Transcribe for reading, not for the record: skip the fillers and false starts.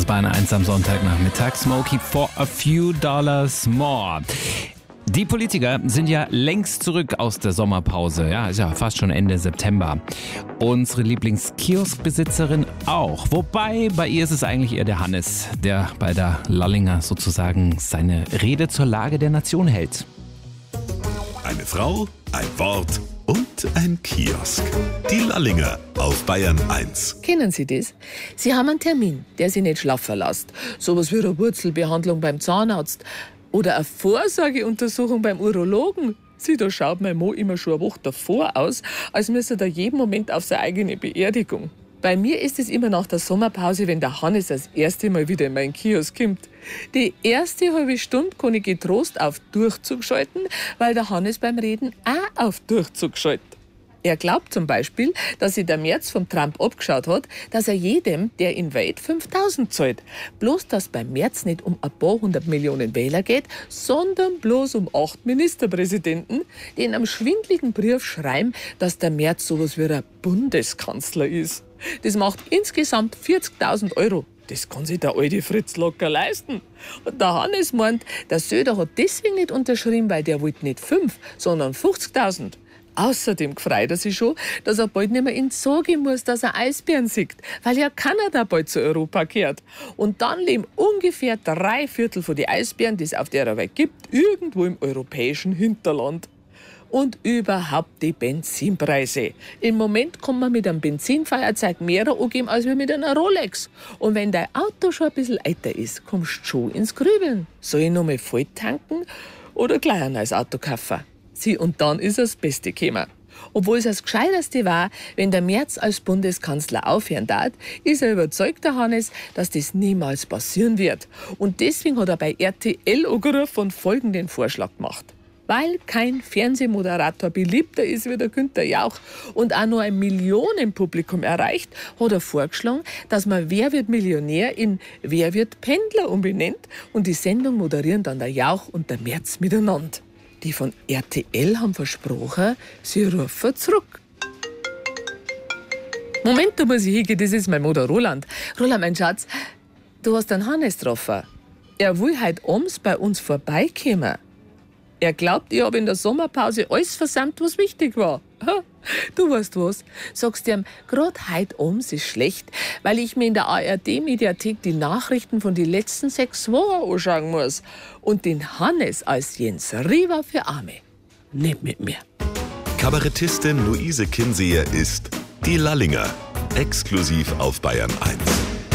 Bayern 1 am Sonntagnachmittag. Smokey for a few dollars more. Die Politiker sind ja längst zurück aus der Sommerpause. Ja, ist ja fast schon Ende September. Unsere Lieblingskioskbesitzerin auch. Wobei, bei ihr ist es eigentlich eher der Hannes, der bei der Lallinger sozusagen seine Rede zur Lage der Nation hält. Eine Frau, ein Wort und ein Kiosk. Die Lallinger auf Bayern 1. Kennen Sie das? Sie haben einen Termin, der Sie nicht schlafen lässt. Sowas wie eine Wurzelbehandlung beim Zahnarzt oder eine Vorsorgeuntersuchung beim Urologen. Da schaut mein Mann immer schon eine Woche davor aus, als müsste er jeden Moment auf seine eigene Beerdigung. Bei mir ist es immer nach der Sommerpause, wenn der Hannes das erste Mal wieder in meinen Kiosk kommt. Die erste halbe Stunde kann ich getrost auf Durchzug schalten, weil der Hannes beim Reden auch auf Durchzug schaltet. Er glaubt zum Beispiel, dass sich der Merz vom Trump abgeschaut hat, dass er jedem, der ihn wählt, 5.000 zahlt. Bloß, dass beim Merz nicht um ein paar 100 Millionen Wähler geht, sondern bloß um 8 Ministerpräsidenten, die in einem schwindeligen Brief schreiben, dass der Merz sowas wie ein Bundeskanzler ist. Das macht insgesamt 40.000 Euro. Das kann sich der alte Fritz locker leisten. Und der Hannes meint, der Söder hat deswegen nicht unterschrieben, weil der wollte nicht 5, sondern 50.000. Außerdem freut er sich schon, dass er bald nicht mehr in den Zoo gehen muss, dass er Eisbären sieht, weil ja Kanada bald zu Europa gehört. Und dann leben ungefähr 3/4 von den Eisbären, die es auf der Welt gibt, irgendwo im europäischen Hinterland. Und überhaupt die Benzinpreise. Im Moment kann man mit einem Benzinfeuerzeug mehr angeben als mit einer Rolex. Und wenn dein Auto schon ein bisschen älter ist, kommst du schon ins Grübeln. Soll ich noch mal voll tanken oder gleich ein neues Auto kaufen? Und dann ist das Beste gekommen. Obwohl es das Gescheiterste war, wenn der Merz als Bundeskanzler aufhören darf, ist er überzeugt, der Hannes, dass das niemals passieren wird. Und deswegen hat er bei RTL angerufen und folgenden Vorschlag gemacht. Weil kein Fernsehmoderator beliebter ist wie der Günther Jauch und auch nur ein Millionenpublikum erreicht, hat er vorgeschlagen, dass man Wer wird Millionär in Wer wird Pendler umbenennt und die Sendung moderieren dann der Jauch und der Merz miteinander. Die von RTL haben versprochen, sie rufen zurück. Moment, da muss ich hingehen, das ist mein Mutter Roland. Roland, mein Schatz, du hast den Hannes getroffen. Er will heute abends bei uns vorbeikommen. Er glaubt, ich habe in der Sommerpause alles versammelt, was wichtig war. Du weißt was, sagst ihm, gerade heute abends ist schlecht, weil ich mir in der ARD-Mediathek die Nachrichten von den letzten 6 Wochen anschauen muss. Und den Hannes als Jens Riva für Arme. Nicht mit mir. Kabarettistin Luise Kinseher ist die Lallinger. Exklusiv auf Bayern 1.